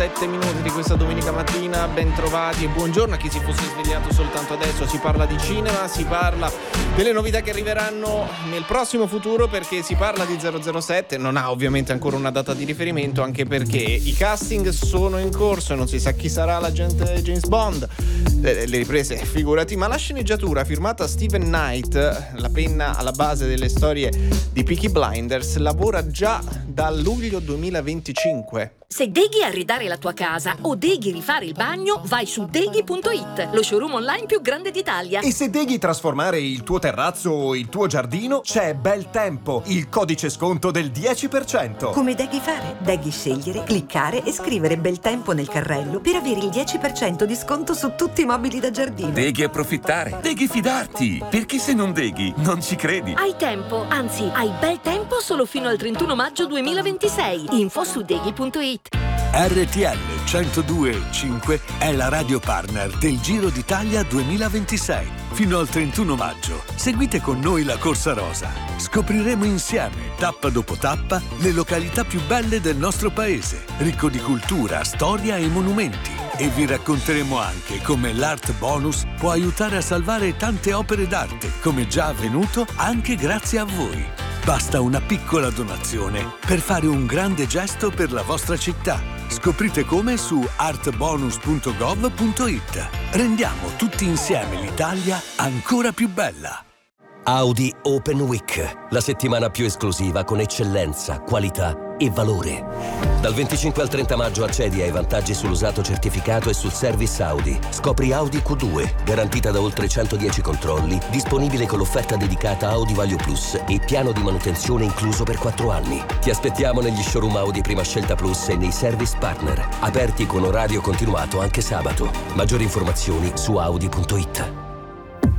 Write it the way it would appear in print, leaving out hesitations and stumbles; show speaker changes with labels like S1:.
S1: 7 minuti di questa domenica mattina, ben trovati e buongiorno a chi si fosse svegliato soltanto adesso. Si parla di cinema, si parla delle novità che arriveranno nel prossimo futuro, perché si parla di 007, non ha ovviamente ancora una data di riferimento, anche perché i casting sono in corso e non si sa chi sarà l'agente James Bond. Le riprese, figurati, ma la sceneggiatura firmata Steven Knight, la penna alla base delle storie di Peaky Blinders, lavora già dal luglio 2025.
S2: Se deghi arredare la tua casa o deghi rifare il bagno, vai su deghi.it, lo showroom online più grande d'Italia.
S3: E se deghi trasformare il tuo terrazzo o il tuo giardino, c'è Bel Tempo, il codice sconto del 10%.
S4: Come deghi fare? Deghi scegliere, cliccare e scrivere Bel Tempo nel carrello per avere il 10% di sconto su tutti i mobili da giardino.
S5: Deghi approfittare, deghi fidarti, perché se non deghi non ci credi.
S2: Hai tempo, anzi hai bel tempo solo fino al 31 maggio 2026. Info su deghi.it.
S6: RTL 102.5 è la radio partner del Giro d'Italia 2026. Fino al 31 maggio seguite con noi la Corsa Rosa. Scopriremo insieme, tappa dopo tappa, le località più belle del nostro paese, ricco di cultura, storia e monumenti. E vi racconteremo anche come l'Art Bonus può aiutare a salvare tante opere d'arte, come già avvenuto anche grazie a voi. Basta una piccola donazione per fare un grande gesto per la vostra città. Scoprite come su artbonus.gov.it. Rendiamo tutti insieme l'Italia ancora più bella.
S7: Audi Open Week, la settimana più esclusiva con eccellenza, qualità e valore. Dal 25 al 30 maggio accedi ai vantaggi sull'usato certificato e sul service Audi. Scopri Audi Q2, garantita da oltre 110 controlli, disponibile con l'offerta dedicata Audi Value Plus e piano di manutenzione incluso per 4 anni. Ti aspettiamo negli showroom Audi Prima Scelta Plus e nei service partner, aperti con orario continuato anche sabato. Maggiori informazioni su audi.it.